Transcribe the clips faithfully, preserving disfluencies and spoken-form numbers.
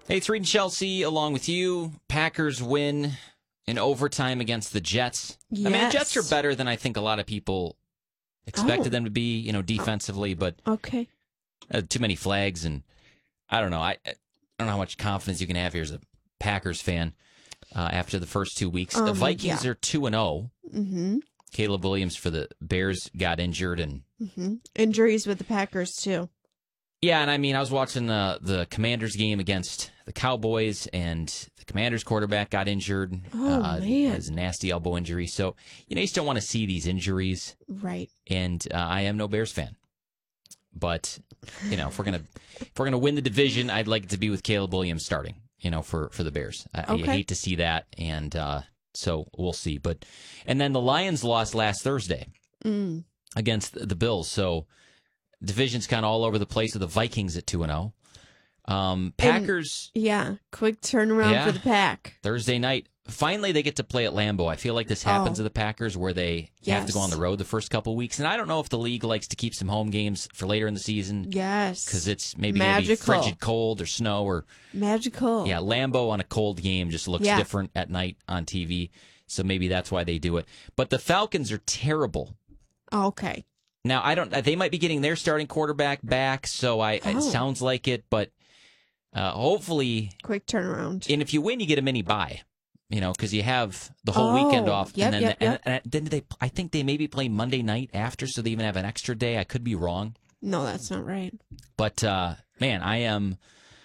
Hey, three to Chelsea, along with you. Packers win in overtime against the Jets. Yes. I mean, the Jets are better than I think a lot of people expected Oh. them to be, you know, defensively, but Okay. uh, too many flags, and I don't know. I, I don't know how much confidence you can have here as a Packers fan uh, after the first two weeks. the Um, Vikings yeah. are two and oh. Mm-hmm. Caleb Williams for the Bears got injured, and Mm-hmm. Injuries with the Packers, too. yeah, and I mean, I was watching the the Commanders game against the Cowboys, and the Commanders quarterback got injured. Oh, uh, man. Has a nasty elbow injury. So, you know, you just don't want to see these injuries. Right. And uh, I am no Bears fan. But, you know, if we're gonna if we're gonna win the division, I'd like it to be with Caleb Williams starting, you know, for, for the Bears. I, Okay. I hate to see that, and uh, so we'll see. But and then the Lions lost last Thursday Mm. against the Bills. So division's kind of all over the place with the Vikings at two and oh. Um, Packers, Yeah. Quick turnaround Yeah. for the Pack. Thursday night. Finally, they get to play at Lambeau. I feel like this happens Oh. to the Packers where they have to go on Yes. the road the first couple weeks. And I don't know if the league likes to keep some home games for later in the season Yes. because it's maybe going to be Magical. frigid cold or snow or, Magical. yeah, Lambeau on a cold game just looks Yeah. different at night on T V. So maybe that's why they do it. But the Falcons are terrible. Okay. Now, I don't, they might be getting their starting quarterback back. So I, Oh. it sounds like it, but uh, hopefully, Quick turnaround. and if you win, you get a mini bye. You know, because you have the whole Oh, weekend off, yep, and then yep, yep. And, and then they. I think they maybe play Monday night after, so they even have an extra day. I could be wrong, No, that's not right. but uh, man, I am.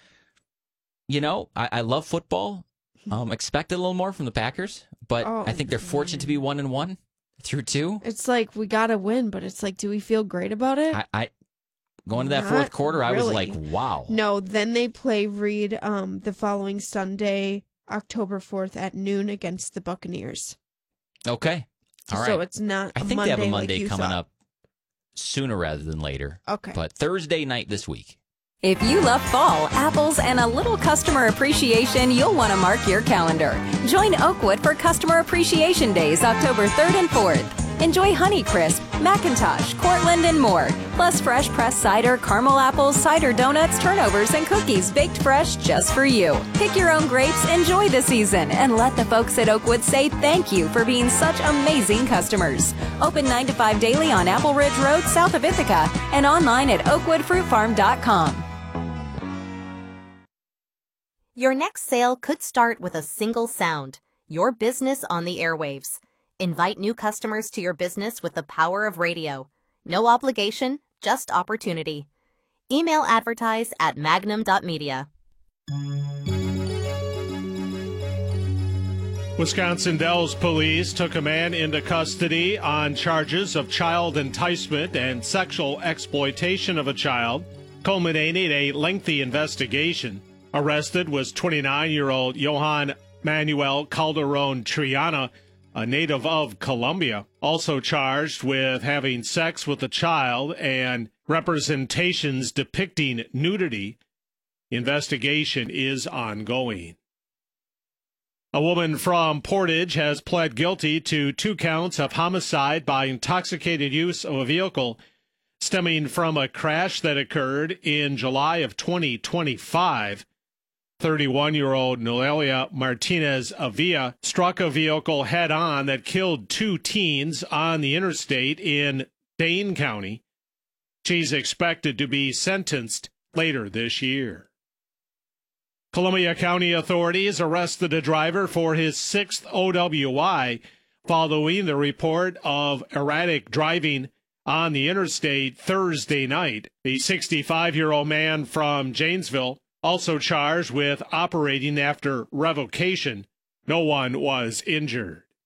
You know, I, I love football. Um, expected a little more from the Packers, but Oh, I think they're fortunate to be one and one through two. It's like we got to win, but it's like, do we feel great about it? I, I going to that Not fourth quarter, I was really. like, wow. No, then they play Reed um, the following Sunday, October fourth at noon against the Buccaneers. Okay, all right. So it's not I a think Monday they have a like Monday you coming thought. up sooner rather than later. Okay. But Thursday night this week. If you love fall, apples, and a little customer appreciation, you'll want to mark your calendar. Join Oakwood for Customer Appreciation Days, October third and fourth. Enjoy Honeycrisp, Macintosh, Cortland, and more. Plus fresh pressed cider, caramel apples, cider donuts, turnovers, and cookies baked fresh just for you. Pick your own grapes, enjoy the season, and let the folks at Oakwood say thank you for being such amazing customers. Open nine to five daily on Apple Ridge Road, south of Ithaca, and online at oakwood fruit farm dot com. Your next sale could start with a single sound, your business on the airwaves. Invite new customers to your business with the power of radio. No obligation, just opportunity. Email advertise at magnum dot media. Wisconsin Dells police took a man into custody on charges of child enticement and sexual exploitation of a child, culminating a lengthy investigation. Arrested was twenty-nine-year-old Johan Manuel Calderon Triana, a native of Colombia, also charged with having sex with a child and representations depicting nudity. Investigation is ongoing. A woman from Portage has pled guilty to two counts of homicide by intoxicated use of a vehicle stemming from a crash that occurred in July of twenty twenty-five. thirty-one-year-old Noelia Martinez Avila struck a vehicle head-on that killed two teens on the interstate in Dane County. She's expected to be sentenced later this year. Columbia County authorities arrested a driver for his sixth O W I following the report of erratic driving on the interstate Thursday night. The sixty-five-year-old man from Janesville also charged with operating after revocation. No one was injured.